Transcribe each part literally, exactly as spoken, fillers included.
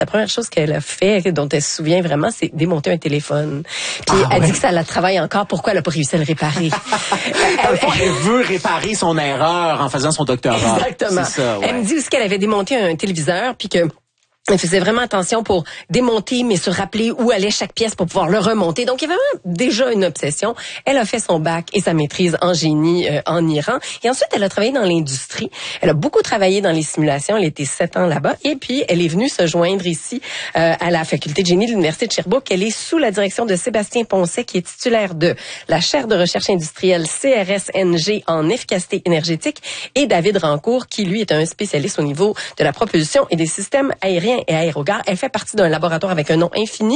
La première chose qu'elle a fait, dont elle se souvient vraiment, c'est démonter un téléphone. Puis ah, elle ouais. dit que ça la travaille encore. Pourquoi elle n'a pas réussi à le réparer? elle, elle veut réparer son erreur en faisant son doctorat. Exactement. C'est ça, ouais. Elle me dit aussi qu'elle avait démonté un téléviseur, puis que elle faisait vraiment attention pour démonter, mais se rappeler où allait chaque pièce pour pouvoir le remonter. Donc, il y avait vraiment déjà une obsession. Elle a fait son bac et sa maîtrise en génie euh, en Iran. Et ensuite, elle a travaillé dans l'industrie. Elle a beaucoup travaillé dans les simulations. Elle était sept ans là-bas. Et puis, elle est venue se joindre ici euh, à la faculté de génie de l'Université de Sherbrooke. Elle est sous la direction de Sébastien Poncet, qui est titulaire de la chaire de recherche industrielle C R S N G en efficacité énergétique, et David Rancourt, qui, lui, est un spécialiste au niveau de la propulsion et des systèmes aériens et aérogares. Elle fait partie d'un laboratoire avec un nom infini,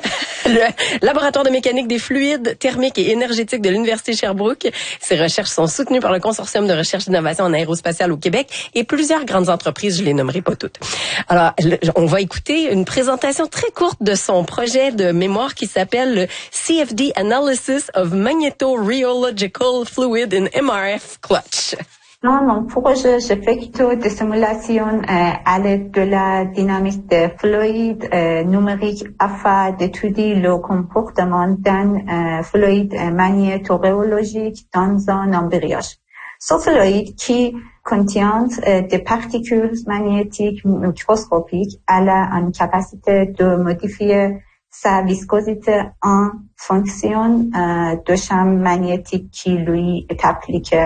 le laboratoire de mécanique des fluides thermiques et énergétiques de l'Université de Sherbrooke. Ses recherches sont soutenues par le Consortium de recherche et d'innovation en aérospatiale au Québec et plusieurs grandes entreprises, je les nommerai pas toutes. Alors, on va écouter une présentation très courte de son projet de mémoire qui s'appelle le C F D Analysis of Magnetorheological Fluid in M R F Clutch. Dans mon projet, j'effectue des simulations euh, à l'aide de la dynamique des fluides euh, numériques afin d'étudier le comportement d'un euh, fluide euh, magnétorhéologique dans un embrayage. Ce fluide qui contient euh, des particules magnétiques microscopiques a une capacité de modifier sa viscosité en fonction euh, du champ magnétique qui lui est appliqué.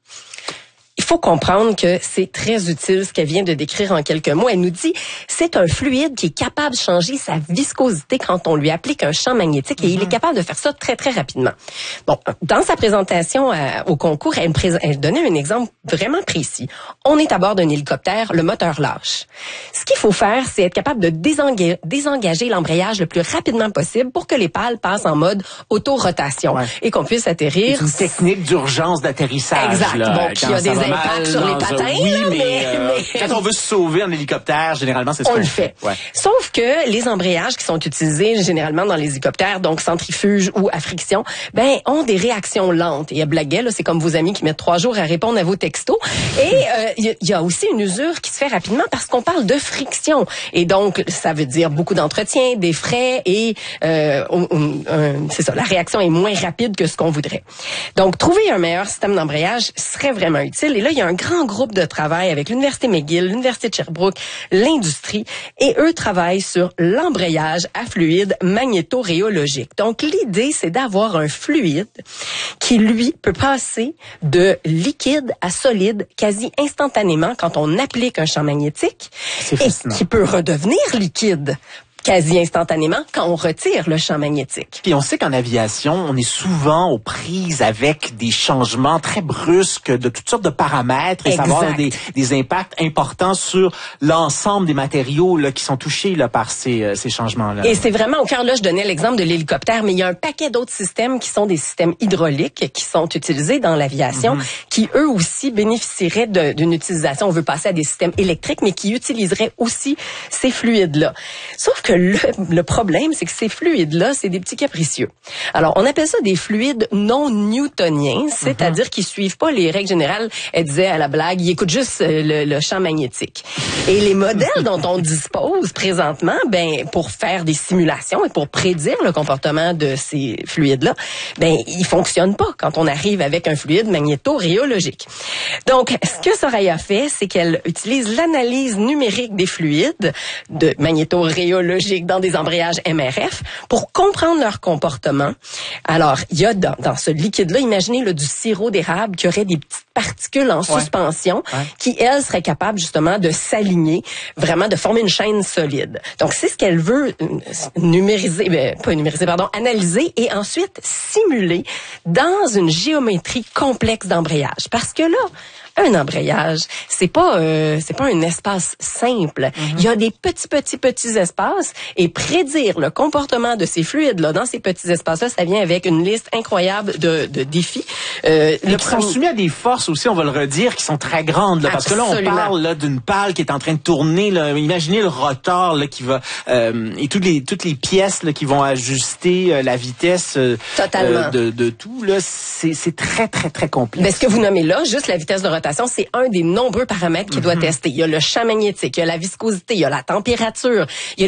Il faut comprendre que c'est très utile ce qu'elle vient de décrire en quelques mots. Elle nous dit c'est un fluide qui est capable de changer sa viscosité quand on lui applique un champ magnétique, et mm-hmm. il est capable de faire ça très très rapidement. Bon, dans sa présentation à, au concours, elle, me elle donnait un exemple vraiment précis. On est à bord d'un hélicoptère, le moteur lâche. Ce qu'il faut faire, c'est être capable de désenga- désengager l'embrayage le plus rapidement possible pour que les pales passent en mode auto-rotation ouais. et qu'on puisse atterrir. C'est une technique d'urgence d'atterrissage. Exact. Là, bon, qui a des impacts sur les patins. Oui, là, mais, mais, euh, mais quand on veut se sauver en hélicoptère, généralement, c'est ce on qu'on le fait. fait. Ouais. Sauf que les embrayages qui sont utilisés généralement dans les hélicoptères, donc centrifuge ou à friction, ben ont des réactions lentes. Et elle blaguait, là, c'est comme vos amis qui mettent trois jours à répondre à vos textos. Et il euh, y, y a aussi une usure qui se fait rapidement parce qu'on parle de friction. Et donc, ça veut dire beaucoup d'entretien, des frais et euh, on, on, on, c'est ça, la réaction est moins rapide que ce qu'on voudrait. Donc, trouver un meilleur système d'embrayage serait vraiment utile. Et là, il y a un grand groupe de travail avec l'Université McGill, l'Université de Sherbrooke, l'industrie, et eux travaillent sur l'embrayage à fluide magnétorhéologique. Donc, l'idée, c'est d'avoir un fluide qui, lui, peut passer de liquide à solide quasi instantanément quand on applique un champ magnétique, et qui peut redevenir liquide quasi instantanément quand on retire le champ magnétique. Puis on sait qu'en aviation, on est souvent aux prises avec des changements très brusques de toutes sortes de paramètres, et ça va avoir des, des impacts importants sur l'ensemble des matériaux là, qui sont touchés là, par ces, euh, ces changements-là. Et c'est vraiment au cœur, là, je donnais l'exemple de l'hélicoptère, mais il y a un paquet d'autres systèmes qui sont des systèmes hydrauliques qui sont utilisés dans l'aviation, mm-hmm. qui eux aussi bénéficieraient de, d'une utilisation. On veut passer à des systèmes électriques, mais qui utiliseraient aussi ces fluides-là. Sauf que Le, le problème, c'est que ces fluides-là, c'est des petits capricieux. Alors, on appelle ça des fluides non newtoniens, c'est-à-dire mm-hmm. qu'ils suivent pas les règles générales. Elle disait à la blague, ils écoutent juste le, le champ magnétique. Et les modèles dont on dispose présentement, ben, pour faire des simulations et pour prédire le comportement de ces fluides-là, ben, ils fonctionnent pas quand on arrive avec un fluide magnétorhéologique. Donc, ce que Soraya fait, c'est qu'elle utilise l'analyse numérique des fluides de magnétorhéologique dans des embrayages M R F pour comprendre leur comportement. Alors, il y a dans, dans ce liquide-là, imaginez là, du sirop d'érable qui aurait des petites particules en ouais. suspension ouais. qui, elles, seraient capables justement de s'aligner, vraiment de former une chaîne solide. Donc, c'est ce qu'elle veut numériser, ben, pas numériser, pardon, analyser et ensuite simuler dans une géométrie complexe d'embrayage. Parce que là, un embrayage, c'est pas euh, c'est pas un espace simple. Mm-hmm. Il y a des petits petits petits espaces, et prédire le comportement de ces fluides là dans ces petits espaces là, ça vient avec une liste incroyable de de défis. Euh, le qui sont soumis à des forces aussi, on va le redire, qui sont très grandes là, parce que là on parle là d'une pale qui est en train de tourner là. Imaginez le rotor là qui va euh, et toutes les toutes les pièces là qui vont ajuster euh, la vitesse euh, Totalement. de de tout là, c'est c'est très très très complexe. Mais ce que vous nommez là, juste la vitesse de rotation, c'est un des nombreux paramètres qu'il mm-hmm. doit tester. Il y a le champ magnétique, il y a la viscosité, il y a la température, il y a